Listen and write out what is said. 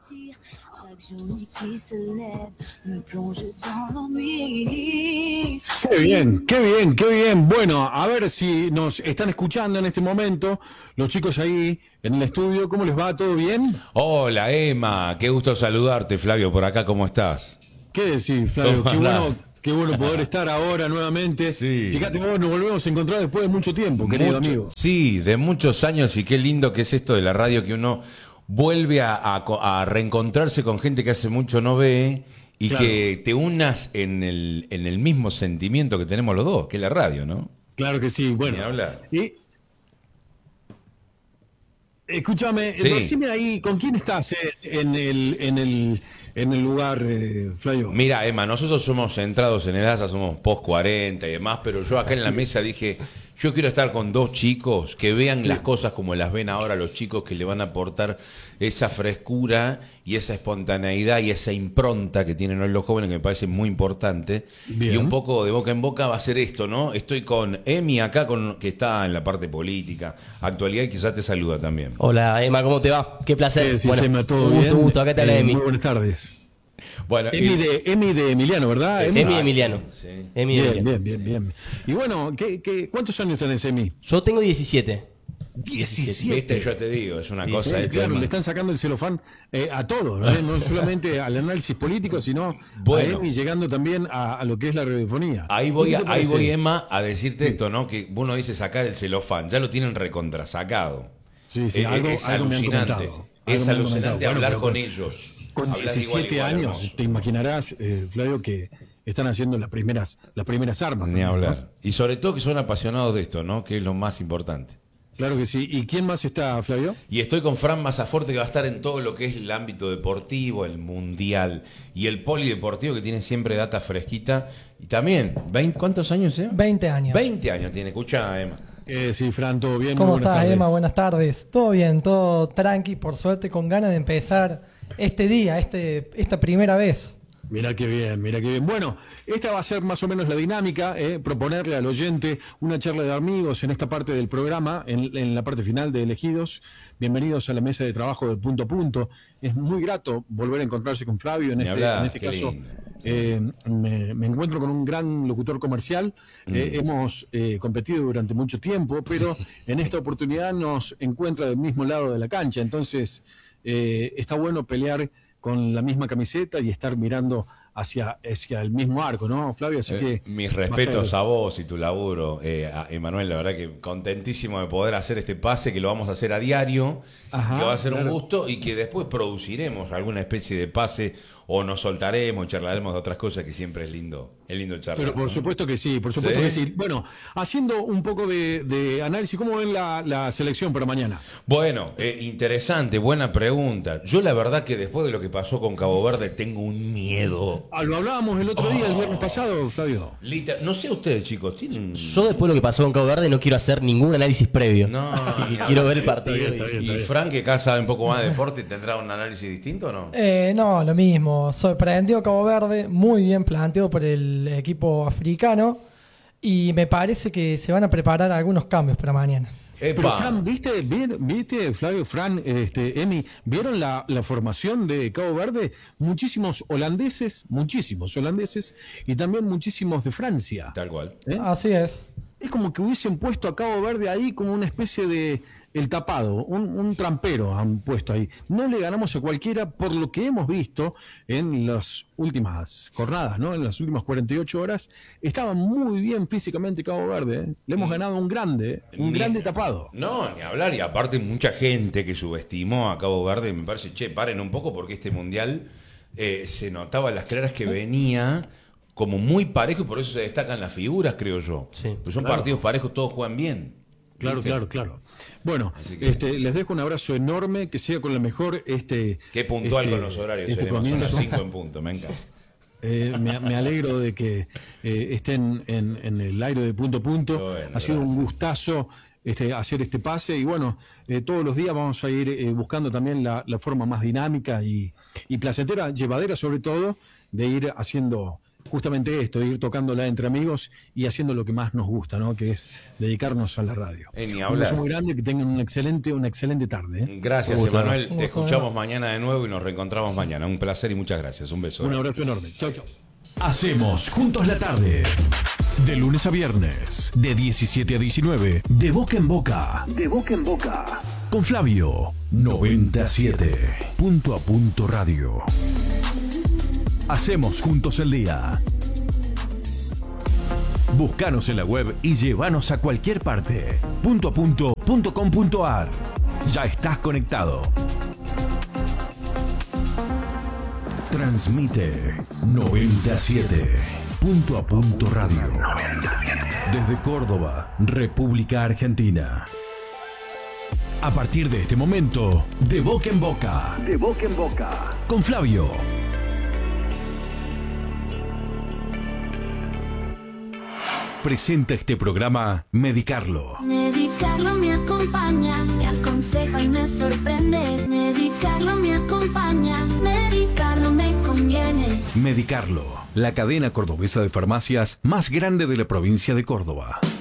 Qué bien, qué bien, qué bien. Bueno, a ver si nos están escuchando en este momento los chicos ahí en el estudio. ¿Cómo les va? ¿Todo bien? Hola Emma, qué gusto saludarte, Flavio, por acá, ¿cómo estás? ¿Qué decís, Flavio? ¿Cómo andás? Qué bueno poder estar ahora nuevamente. Sí. Fíjate, vos nos volvemos a encontrar después de mucho tiempo, querido amigo. Sí, de muchos años, y qué lindo que es esto de la radio, que uno vuelve a reencontrarse con gente que hace mucho no ve y Claro. que te unas en el mismo sentimiento que tenemos los dos, que es la radio, ¿no? Claro que sí. Bueno, Ni hablar. y escúchame, Sí. decime ahí, ¿con quién estás en el lugar, Flavio? Mira, Emma, nosotros somos centrados en edad, ya somos post 40 y demás, pero yo acá en la mesa dije, yo quiero estar con dos chicos que vean las cosas como las ven ahora los chicos, que le van a aportar esa frescura y esa espontaneidad y esa impronta que tienen hoy los jóvenes, que me parece muy importante. Bien. Y un poco de boca en boca va a ser esto, ¿no? Estoy con Emi acá, que está en la parte política, actualidad, y quizás te saluda también. Hola Emma, ¿cómo te va? Qué placer. Sí, Sema, ¿todo un bien? gusto, gusto. Acá te habla Emi. Muy buenas tardes. Bueno, Emi de Emiliano, ¿verdad? Emi Emiliano. Sí. Emi Bien, Emiliano. bien. Y bueno, ¿cuántos años tenés, Emi? Yo tengo 17. 17. Viste, yo te digo, es una Sí, cosa. Sí, esto, claro, Emma. le están sacando el celofán a todo, ¿no? No solamente al análisis político, sino Bueno. a Emi llegando también a lo que es la radiofonía. Ahí ¿Qué te voy, parece? Emma, a decirte esto, ¿no? Que uno dice sacar el celofán, ya lo tienen recontrasacado. Sí, Es algo me han alucinante. comentado. Es Algo me han alucinante comentado. hablar Bueno, con pero ellos. con Hablar 17 igual, años, hermoso. te imaginarás, Flavio, que están haciendo las primeras armas. Ni también, ¿no? hablar. Y sobre todo que son apasionados de esto, ¿no? Que es lo más importante. Claro que sí. ¿Y quién más está, Flavio? Y estoy con Fran Mazaforte, que va a estar en todo lo que es el ámbito deportivo, el mundial y el polideportivo, que tiene siempre data fresquita. Y también, ¿cuántos años, 20 años. 20 años tiene, escucha, Emma. Sí, Fran, ¿todo bien? ¿Cómo Muy buenas estás, tardes. Emma? Buenas tardes. Todo bien, todo tranqui, por suerte, con ganas de empezar este día, esta primera vez. Mirá qué bien, mirá qué bien. Bueno, esta va a ser más o menos la dinámica, proponerle al oyente una charla de amigos en esta parte del programa, en la parte final de Elegidos. Bienvenidos a la mesa de trabajo de Punto a Punto. Es muy grato volver a encontrarse con Flavio. Ni hablar, En este qué caso, lindo. me encuentro con un gran locutor comercial. Hemos competido durante mucho tiempo, pero en esta oportunidad nos encuentra del mismo lado de la cancha. Entonces, está bueno pelear con la misma camiseta y estar mirando hacia el mismo arco, ¿no, Flavio? Así que Mis respetos a vos y tu laburo, a Emanuel, la verdad que contentísimo de poder hacer este pase, que lo vamos a hacer a diario, Ajá, que va a ser un claro. gusto, y que después produciremos alguna especie de pase, o nos soltaremos y charlaremos de otras cosas, que siempre es lindo charlar. Pero por ¿no? supuesto que sí, por supuesto ¿Sí? que sí. Bueno, haciendo un poco de análisis, ¿cómo ven la selección para mañana? Bueno, interesante, buena pregunta. Yo la verdad que después de lo que pasó con Cabo Verde tengo un miedo. Lo hablábamos el otro día, el viernes pasado, Flavio. No sé ustedes, chicos, tienen... Yo después de lo que pasó con Cabo Verde no quiero hacer ningún análisis previo. No, Quiero ver el partido. Está bien, y Frank, que acá sabe un poco más de deporte, ¿tendrá un análisis distinto o no? No, lo mismo. Sorprendió Cabo Verde, muy bien planteado por el equipo africano. Y me parece que se van a preparar algunos cambios para mañana. Pero Fran, ¿viste, Flavio, Fran, Emi, ¿vieron la formación de Cabo Verde? Muchísimos holandeses y también muchísimos de Francia. Tal cual. Así es. Es como que hubiesen puesto a Cabo Verde ahí como una especie de el tapado, un trampero han puesto ahí. No le ganamos a cualquiera por lo que hemos visto en las últimas jornadas, ¿no? En las últimas 48 horas. Estaba muy bien físicamente Cabo Verde, ¿eh? Le hemos ganado un grande tapado. No, ni hablar. Y aparte mucha gente que subestimó a Cabo Verde, me parece, paren un poco, porque este mundial se notaba a las claras que venía como muy parejo, y por eso se destacan las figuras, creo yo. Sí, pues son claro. partidos parejos, todos juegan bien. Claro, ¿Viste? claro. Bueno, Así que- les dejo un abrazo enorme, que sea con la mejor Qué puntual con los horarios, son las comienzo. 5 en punto, me encanta. Me alegro de que estén en el aire de Punto a Punto. Bueno, Ha sido un gracias. gustazo hacer este pase, y bueno, todos los días vamos a ir buscando también la forma más dinámica y placentera, llevadera sobre todo, de ir haciendo justamente esto, ir tocándola entre amigos y haciendo lo que más nos gusta, ¿no? Que es dedicarnos a la radio. Ni Un hablar. beso muy grande, que tengan una excelente tarde. Gracias, Un gusto. Emanuel. Un Te gusto, escuchamos mañana de nuevo y nos reencontramos mañana. Un placer y muchas gracias. Un beso. Un abrazo enorme. Chau, chau. Hacemos juntos la tarde. De lunes a viernes, de 17 a 19, de boca en boca. De boca en boca. Con Flavio, 97. Punto a punto radio. Hacemos juntos el día. Búscanos en la web y llévanos a cualquier parte. .com.ar. Ya estás conectado. Transmite 97. Punto a punto radio. Desde Córdoba, República Argentina. A partir de este momento, de boca en boca. De boca en boca. Con Flavio. Presenta este programa Medicarlo. Medicarlo me acompaña, me aconseja y me sorprende. Medicarlo me acompaña, medicarlo me conviene. Medicarlo, la cadena cordobesa de farmacias más grande de la provincia de Córdoba.